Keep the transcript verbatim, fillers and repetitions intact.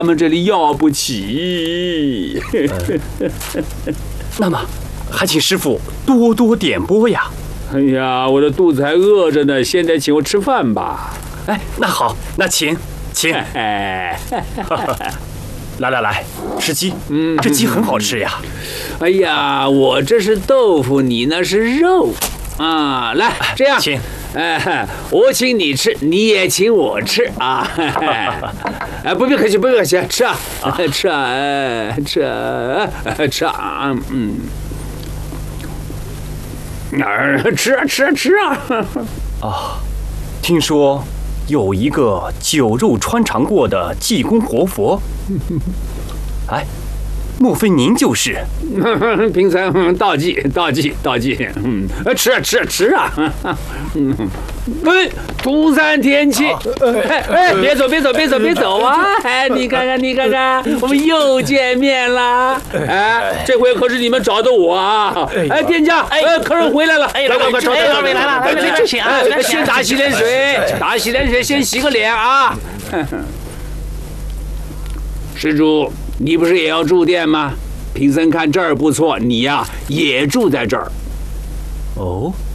咱们这里要不起。 呃、那么，还请师傅多多点拨呀。 哎呀，我的肚子还饿着呢，现在请我吃饭吧。 哎，那好，那请请。 哎， 来来来，吃鸡。嗯，这鸡很好吃呀。 哎呀，我这是豆腐，你那是肉啊。来，这样， 请。 哎，我请你吃，你也请我吃啊！哎，不必客气，不必客气，吃啊，吃啊，哎，吃啊，吃啊，嗯，哪儿吃啊，吃啊，吃啊！ 啊，听说有一个酒肉穿肠过的济公活佛，哎。莫非您就是？ 贫僧道济，道济，道济。嗯，吃啊，吃啊，吃啊！嗯，哎，涂山天气。哎哎，别走，别走，别走，别走啊！哎，你看看，你看看，我们又见面啦！哎，这回可是你们找的我啊！哎，店家，哎，客人回来了， 哎，快快快，招待二位来了，来来来，请啊！ 先打洗脸水，打洗脸水，先洗个脸啊！施主。你不是也要住店吗？贫僧看这儿不错，你呀也住在这儿。 哦，